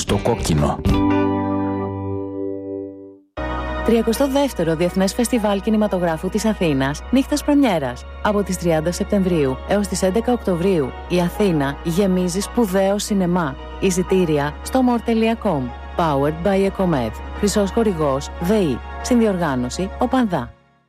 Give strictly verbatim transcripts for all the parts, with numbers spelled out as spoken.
Στο κόκκινο. τριακοστό δεύτερο Διεθνές Φεστιβάλ Κινηματογράφου της Αθήνας, νύχτας πρεμιέρας. Από τις τριάντα Σεπτεμβρίου έως τις έντεκα Οκτωβρίου, η Αθήνα γεμίζει σπουδαίο σινεμά. Εισιτήρια στο more τελεία com. Powered by Ecomed. Χρυσός χορηγός ΔΕΗ. Συνδιοργάνωση ΟΠΑΝΔΑ.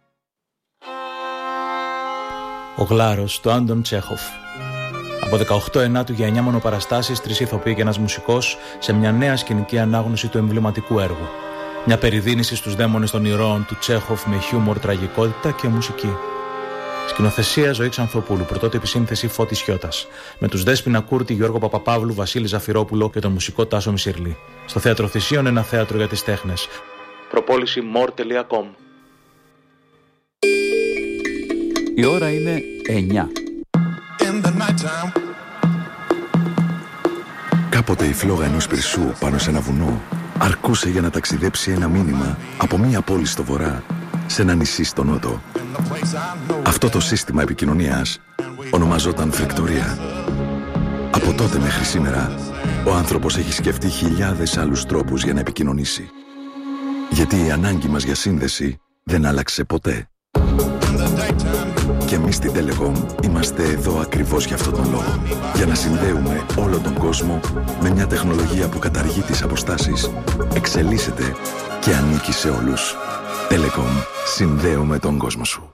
Ο Γλάρος του Άντων Τσέχοφ. Από δεκαοκτώ ενάτου για εννιά μονοπαραστάσεις, τρεις ηθοποιοί και ένας μουσικός σε μια νέα σκηνική ανάγνωση του εμβληματικού έργου. Μια περιδίνηση στους δαίμονες των ηρώων του Τσέχοφ με χιούμορ, τραγικότητα και μουσική. Σκηνοθεσία Ζωή Ξανθοπούλου, πρωτότυπη σύνθεση Φώτης Χιώτας. Με τους Δέσποινα Κούρτη, Γιώργο Παπαπαύλου, Βασίλη Ζαφυρόπουλο και τον μουσικό Τάσο Μισιρλή. Στο Θέατρο Θησίων, ένα θέατρο για τις τέχνες. Προπόληση more τελεία com. Η ώρα είναι εννιά. Κάποτε η φλόγα ενός πυρσού πάνω σε ένα βουνό αρκούσε για να ταξιδέψει ένα μήνυμα από μία πόλη στο βορρά σε ένα νησί στο νότο. Αυτό το σύστημα επικοινωνίας ονομαζόταν φρεκτορία. Από τότε μέχρι σήμερα, ο άνθρωπος έχει σκεφτεί χιλιάδες άλλους τρόπους για να επικοινωνήσει. Γιατί η ανάγκη μας για σύνδεση δεν άλλαξε ποτέ. Και εμείς στην Telecom είμαστε εδώ ακριβώς για αυτόν τον λόγο. Για να συνδέουμε όλο τον κόσμο με μια τεχνολογία που καταργεί τις αποστάσεις, εξελίσσεται και ανήκει σε όλους. Telecom. Συνδέουμε τον κόσμο σου.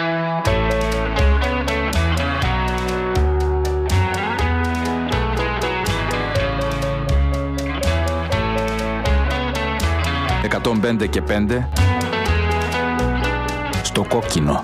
εκατόν πέντε και πέντε στο κόκκινο.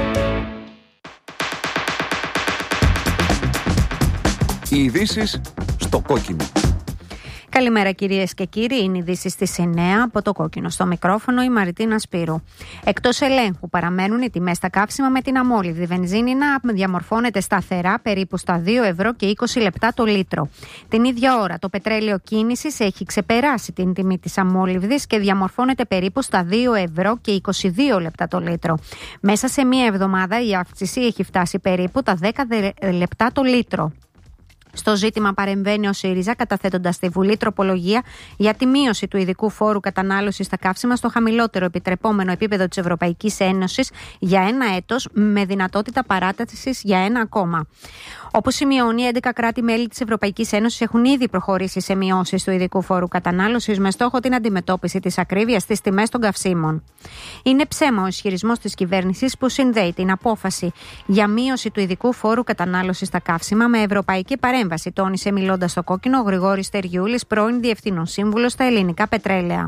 Οι ειδήσεις στο κόκκινο. Καλημέρα κυρίες και κύριοι, είναι ειδήσεις στις εννιά από το κόκκινο. Στο μικρόφωνο η Μαριτίνα Σπύρου. Εκτός ελέγχου παραμένουν οι τιμές στα καύσιμα, με την αμόλυβδη βενζίνη να διαμορφώνεται σταθερά περίπου στα δύο ευρώ και είκοσι λεπτά το λίτρο. Την ίδια ώρα το πετρέλαιο κίνησης έχει ξεπεράσει την τιμή της αμόλυβδης και διαμορφώνεται περίπου στα δύο ευρώ και είκοσι δύο λεπτά το λίτρο. Μέσα σε μία εβδομάδα η αύξηση έχει φτάσει περίπου τα δέκα λεπτά το λίτρο. Στο ζήτημα παρεμβαίνει ο ΣΥΡΙΖΑ, καταθέτοντας στη Βουλή τροπολογία για τη μείωση του ειδικού φόρου κατανάλωσης στα καύσιμα στο χαμηλότερο επιτρεπόμενο επίπεδο της Ευρωπαϊκής Ένωσης για ένα έτος, με δυνατότητα παράτασης για ένα ακόμα. Όπως σημειώνει, έντεκα κράτη-μέλη της Ευρωπαϊκής Ένωσης έχουν ήδη προχωρήσει σε μειώσεις του ειδικού φόρου κατανάλωσης με στόχο την αντιμετώπιση της ακρίβειας στις τιμές των καυσίμων. Είναι ψέμα ο ισχυρισμός της κυβέρνησης που συνδέει την απόφαση για μείωση του ειδικού φόρου κατανάλωσης στα καύσιμα με ευρωπαϊκή παρέμβαση, τόνισε μιλώντας στο κόκκινο ο Γρηγόρης Τεριούλης, πρώην Διευθύνων Σύμβουλος στα ελληνικά πετρέλαια.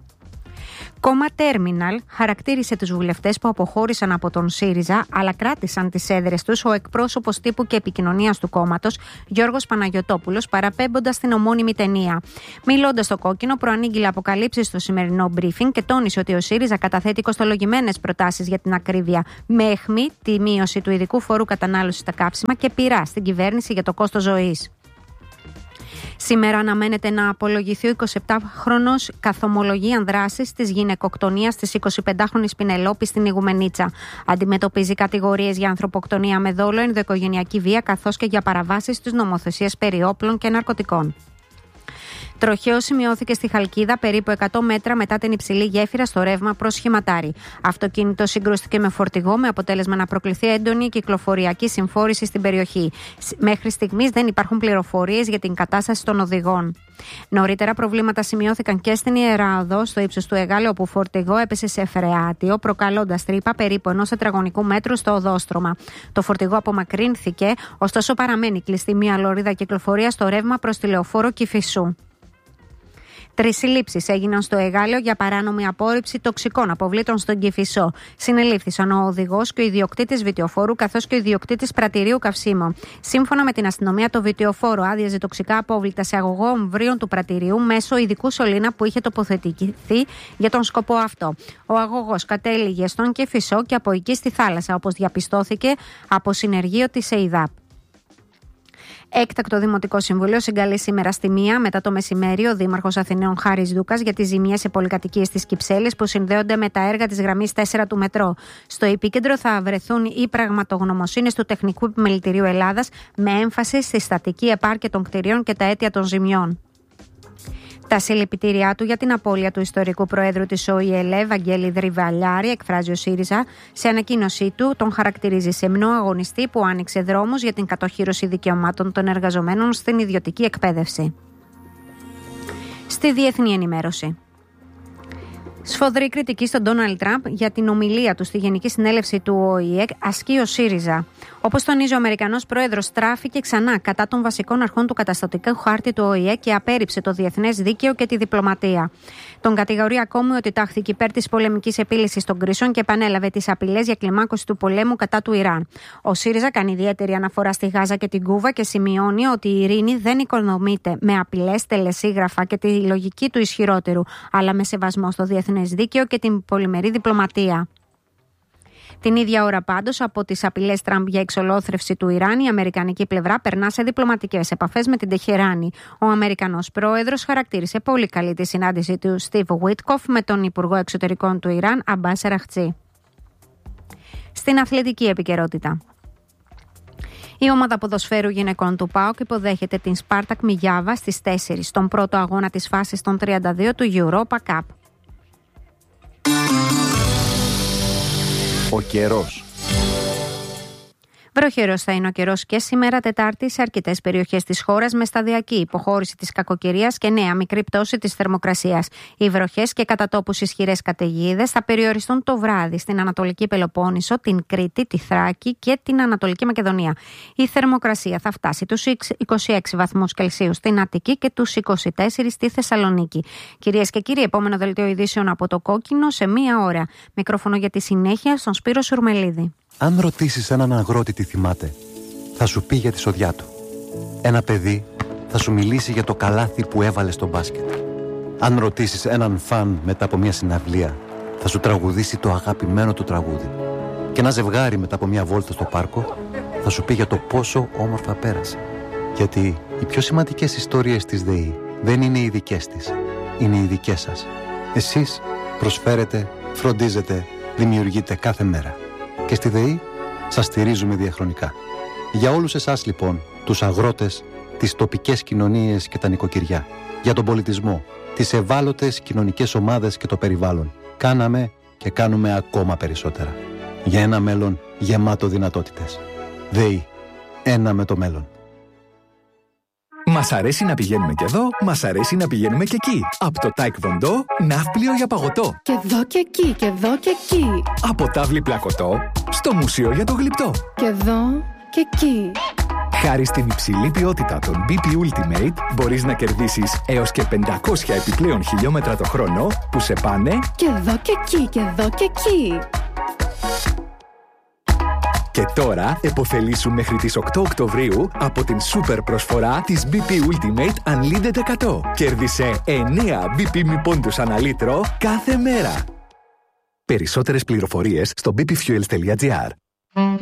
Κόμμα Τέρμιναλ χαρακτήρισε τους βουλευτές που αποχώρησαν από τον ΣΥΡΙΖΑ αλλά κράτησαν τις έδρες τους ο εκπρόσωπος τύπου και επικοινωνίας του κόμματος Γιώργος Παναγιωτόπουλος, παραπέμποντας την ομώνυμη ταινία. Μιλώντας στο κόκκινο, προανήγγειλε αποκαλύψεις στο σημερινό briefing και τόνισε ότι ο ΣΥΡΙΖΑ καταθέτει κοστολογημένες προτάσεις για την ακρίβεια, με αιχμή τη μείωση του ειδικού φόρου κατανάλωσης στα καύσιμα και πειρά στην κυβέρνηση για το κόστος ζωής. Σήμερα αναμένεται να απολογηθεί ο εικοσιεπτάχρονος καθομολογίαν δράσης της γυναικοκτονίας της εικοσιπεντάχρονης Πινελόπη στην Ιγουμενίτσα. Αντιμετωπίζει κατηγορίες για ανθρωποκτονία με δόλο, ενδοοικογενειακή βία καθώς και για παραβάσεις της νομοθεσίας περί όπλων και ναρκωτικών. Τροχαίο σημειώθηκε στη Χαλκίδα περίπου εκατό μέτρα μετά την υψηλή γέφυρα στο ρεύμα προς Σχηματάρι. Αυτοκίνητο συγκρούστηκε με φορτηγό με αποτέλεσμα να προκληθεί έντονη κυκλοφοριακή συμφόρηση στην περιοχή. Μέχρι στιγμής δεν υπάρχουν πληροφορίες για την κατάσταση των οδηγών. Νωρίτερα προβλήματα σημειώθηκαν και στην Ιερά Οδό στο ύψος του Εγάλεου, όπου φορτηγό έπεσε σε φρεάτιο, προκαλώντας τρύπα περίπου ενός τετραγωνικού μέτρου στο οδόστρωμα. Το φορτηγό απομακρύνθηκε, ωστόσο παραμένει κλειστή μία λωρίδα κυκλοφορία στο ρεύμα προς τη Λεωφόρο Κηφισού. Τρεις συλλήψεις έγιναν στο Εγάλεο για παράνομη απόρριψη τοξικών αποβλήτων στον Κηφισό. Συνελήφθησαν ο οδηγός και ο ιδιοκτήτης βιτιοφόρου καθώς και ο ιδιοκτήτης πρατηρίου καυσίμων. Σύμφωνα με την αστυνομία, το βιτιοφόρο άδειαζε τοξικά απόβλητα σε αγωγό ομβρίων του πρατηρίου μέσω ειδικού σωλήνα που είχε τοποθετηθεί για τον σκοπό αυτό. Ο αγωγός κατέληγε στον Κηφισό και από εκεί στη θάλασσα, όπως διαπιστώθηκε από συνεργείο της ΕΙΔΑΠ. Έκτακτο Δημοτικό Συμβούλιο συγκαλεί σήμερα στη μία μετά το μεσημέρι ο Δήμαρχος Αθηναίων Χάρης Δούκας για τις ζημίες σε πολυκατοικίες της Κυψέλης που συνδέονται με τα έργα της γραμμής τέσσερα του μετρό. Στο επίκεντρο θα βρεθούν οι πραγματογνωμοσύνες του Τεχνικού Επιμελητηρίου Ελλάδας με έμφαση στη στατική επάρκεια των κτηρίων και τα αίτια των ζημιών. Τα συλληπιτήριά του για την απώλεια του ιστορικού προέδρου της ΟΗΕ, Βαγγέλη Δριβαλιάρη, εκφράζει ο ΣΥΡΙΖΑ. Σε ανακοίνωσή του, τον χαρακτηρίζει σεμνό αγωνιστή που άνοιξε δρόμους για την κατοχύρωση δικαιωμάτων των εργαζομένων στην ιδιωτική εκπαίδευση. Στη διεθνή ενημέρωση. Σφοδρή κριτική στον Ντόναλντ Τραμπ για την ομιλία του στη Γενική Συνέλευση του ΟΗΕ ασκεί ο ΣΥΡΙΖΑ. Όπως τονίζει ο Αμερικανός Πρόεδρος, στράφηκε ξανά κατά των βασικών αρχών του καταστατικού χάρτη του ΟΗΕ και απέρριψε το διεθνές δίκαιο και τη διπλωματία. Τον κατηγορεί ακόμη ότι τάχθηκε υπέρ της πολεμικής επίλυσης των κρίσεων και επανέλαβε τις απειλές για κλιμάκωση του πολέμου κατά του Ιράν. Ο ΣΥΡΙΖΑ κάνει ιδιαίτερη αναφορά στη Γάζα και την Κούβα και σημειώνει ότι η ειρήνη δεν οικονομείται με απειλές, τελεσίγραφα και τη λογική του ισχυρότερου, αλλά με σεβασμό στο διεθνές δίκαιο και την πολυμερή διπλωματία. Την ίδια ώρα πάντως από τις απειλές Τραμπ για εξολόθρευση του Ιράν, η αμερικανική πλευρά περνά σε διπλωματικές επαφές με την Τεχεράνη. Ο Αμερικανός πρόεδρος χαρακτήρισε πολύ καλή τη συνάντηση του Στίβ Βίτκοφ με τον Υπουργό Εξωτερικών του Ιράν, Αμπάς Αραχτζή. Στην αθλητική επικαιρότητα. Η ομάδα ποδοσφαίρου γυναικών του ΠΑΟΚ υποδέχεται την Σπάρτακ Μιγιάβα στις τέσσερις στον πρώτο αγώνα της φάσης των τριάντα δύο του Europa Cup. Ο καιρός. Βροχερός θα είναι ο καιρός και σήμερα Τετάρτη σε αρκετές περιοχές της χώρας, με σταδιακή υποχώρηση της κακοκαιρίας και νέα μικρή πτώση της θερμοκρασίας. Οι βροχές και κατά τόπους ισχυρές καταιγίδες θα περιοριστούν το βράδυ στην Ανατολική Πελοπόννησο, την Κρήτη, τη Θράκη και την Ανατολική Μακεδονία. Η θερμοκρασία θα φτάσει τους είκοσι έξι βαθμούς Κελσίου στην Αττική και τους είκοσι τέσσερα στη Θεσσαλονίκη. Κυρίες και κύριοι, επόμενο δελτίο ειδήσεων από το Κόκκινο σε μία ώρα. Μικρόφωνο για τη συνέχεια στον Σπύρο Σουρμελίδη. Αν ρωτήσεις έναν αγρότη τι θυμάται, θα σου πει για τη σοδιά του. Ένα παιδί θα σου μιλήσει για το καλάθι που έβαλε στο μπάσκετ. Αν ρωτήσεις έναν φαν μετά από μια συναυλία, θα σου τραγουδήσει το αγαπημένο του τραγούδι. Και ένα ζευγάρι μετά από μια βόλτα στο πάρκο, θα σου πει για το πόσο όμορφα πέρασε. Γιατί οι πιο σημαντικές ιστορίες της ΔΕΗ δεν είναι οι δικές της, είναι οι δικές σας. Εσείς προσφέρετε, φροντίζετε, δημιουργείτε κάθε μέρα. Και στη ΔΕΗ σας στηρίζουμε διαχρονικά. Για όλους εσάς λοιπόν, τους αγρότες, τις τοπικές κοινωνίες και τα νοικοκυριά, για τον πολιτισμό, τις ευάλωτες κοινωνικές ομάδες και το περιβάλλον, κάναμε και κάνουμε ακόμα περισσότερα. Για ένα μέλλον γεμάτο δυνατότητες. ΔΕΗ. Ένα με το μέλλον. Μας αρέσει να πηγαίνουμε και εδώ, μας αρέσει να πηγαίνουμε και εκεί. Από το Taekwondo, ναύπλιο για παγωτό. Και εδώ και εκεί, και εδώ και εκεί. Από τάβλη πλακωτό, στο μουσείο για το γλυπτό. Και εδώ και εκεί. Χάρη στην υψηλή ποιότητα των μπι πι Ultimate, μπορείς να κερδίσεις έως και πεντακόσια επιπλέον χιλιόμετρα το χρόνο που σε πάνε και εδώ και εκεί, και εδώ και εκεί. Και τώρα επωφελήσου μέχρι τις οκτώ Οκτωβρίου από την σούπερ προσφορά της μπι πι Ultimate Unlimited εκατό. Κέρδισε εννέα μπι πι μη πόντους ανά λίτρο κάθε μέρα. Περισσότερες πληροφορίες στο μπι πι fuels τελεία τζι άρ.